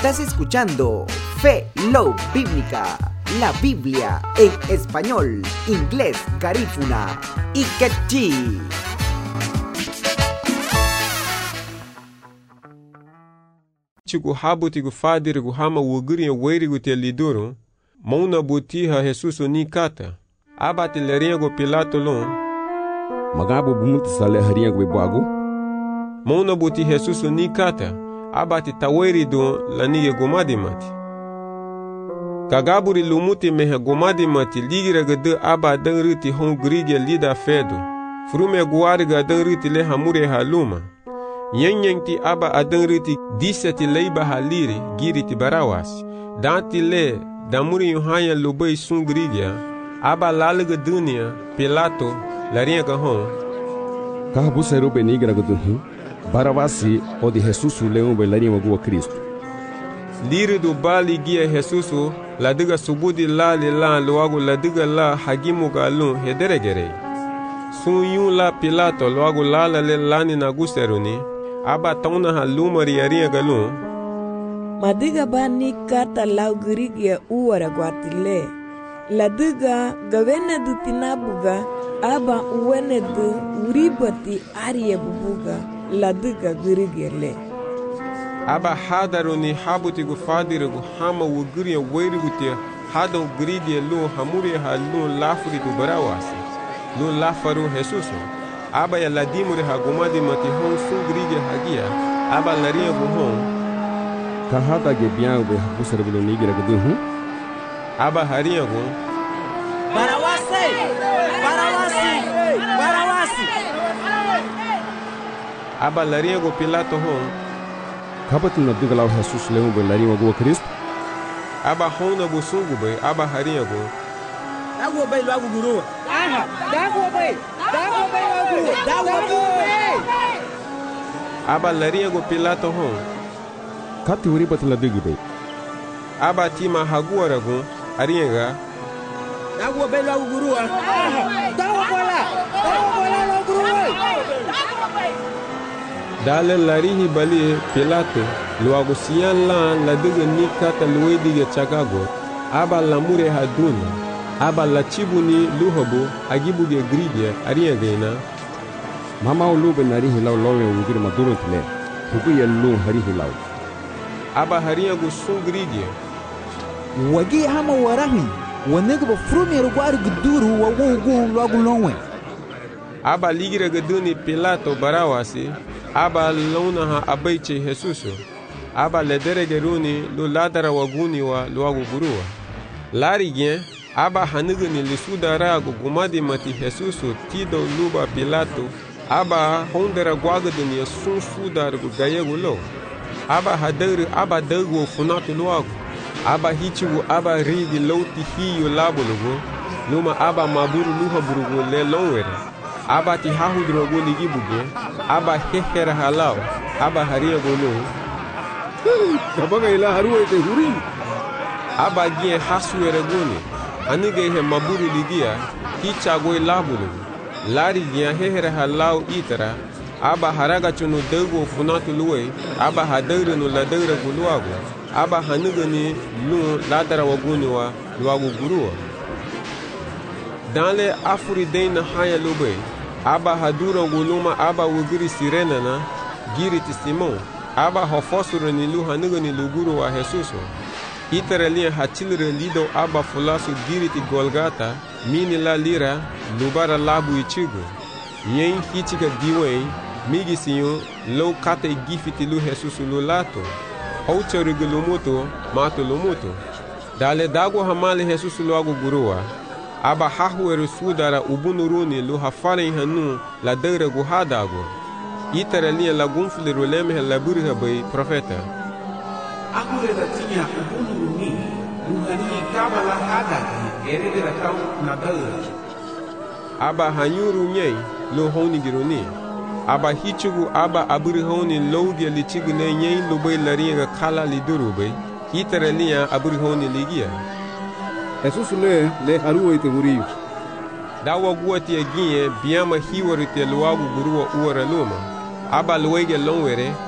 Estás escuchando Fe Love Bíblica, la Biblia en español, inglés, garífuna y quechí. Chiku habutigu fadirigu hama wuguri weirigu te liduru, mauna butiha Jesusu ni kata. Abati leriago Pilato lon. Magabu bumuti sale hariago bebagu. Mauna buti Jesusu ni kata. Abati taweri do lanige gomadi mati. Kagaburi lumuti mehe gomadi mati ligira gade aba dengriti hongurige lida fedo. Frume guariga dengriti le hamure haluma. Yenyenti aba adengriti diseti leiba haliri giriti barawasi. Danti le damuri yuhanya lubei sungrigia. Aba laliga dunia Pilato lariega hon. Kahabu seru benigra gudunhu. Barawasi o de Jesusu leon be lariega gua Cristo. Liri do bali gia Jesusu ladiga subudi lali la luagu ladiga la hagimu galun hederegere. Sun yun la Pilato luagu lala le lani na guseruni. Aba tauna halumari yariega galun. Madiga bani kata laugirigia uwara guatile. Ladiga gawene du tinabuga aba uwene du uribati ariye bubuga ladiga girigele. Aba hadaruni habutigu fadirigu hama wugiriya weirigutia hadon girigia lu hamuri halun lafuri du barawasi. Lu lafaru Jesusu. Aba ya ladimuri hagumadi mati hon sun girigia hagia. Aba laria guhon. Kahada ge biang be hakusar bilo nigira gudunhu. Aba haria gun. Barawasi! Barawasi! Barawasi! Aba laria go Pilato hon. Kabatin na digalau Jesus leon be lariega gua Cristo. Aba hona busungu be aba haria gun. Dago bay lagu guru. Aha! Dago bay lagu. Dago bay. Aba laria go Pilato hon. Kati uribati la digbe. Aba tima haguara gun ariega. Dago bay lagu guru. Aha! Dago bola lagu guru. Dale larihi bali Pilato luagu siyan la diga ni kata luwe diga chagago. Aba lamure haduna. Aba la chibuni luhobo agibu ge gridia ariega ina. Mama ulube narihi lau lowe ugiri maduro tile. Huku ya lu harihi lau. Aba haria go sungridia. Wagi hama warahi, wanega ba frume rugwari guduru wa wugu lagu lonwe. Aba ligira gaduni Pilato barawasi. Aba lona ha abaiche Jesusu. Aba ledere geruni lu ladara waguni wa luagu gurua. Lari gen, aba hanigani lisudara gumadi mati Jesusu tido luba Pilato. Aba hondera guagaduni ya sun sudar gu gayegu lo. Aba hadari aba dagu funatu luagu. Aba hichigu aba rigi lauti hiyo labulugu. Luma aba maburu luha burugu le lonwere. Aba ti hahudrogu ligibuge. Aba hehera halao. Aba haria golo. Kabaga ila haruwa ite huri. Aba gien hasuere goni. Anige he maburu ligia. Hichagwe labulugu. Lari gien hehera halao itara. Aba haraga chunu dagu funatu luwe. Aba hadare no ladare guluagu. Aba hanigani lu ladara waguni wa luagu gurua. Danle afuri na haya lube. Aba hadura guluma aba wugiri sirena na giriti Simon. Aba hofosuru ni lu hanigani luguru wa Jesusu. Itara liya hachilire lido aba fulasu giriti Golgata. Mini la lira lubara labu ichigu. Yen hichiga diwen. Migi sinyo low kate gifiti lu Jesusu lu lato. Haucharigu lumuto mato lumuto. Dale dago hamale Jesusu lu agu gurua. Aba hahuere sudara ubunuruni lu hafare hanu la dere guhadago. Itara liya la gunfle roleme la burha bay profeta. Akure da tinya ubunuruni lu hani kama la hadago erede da kau na dere. Aba hanyuru nyei lu honi gironi. Aba hichugu aba aburi honi loudia lichigu ne nyei lu bay lariega kala liduru bay. Itara liya aburi honi ligia. Jesus le haruwa ite huri. Dawa guati agie biama hiwari te luagu gurua uara luma. Aba luege longwere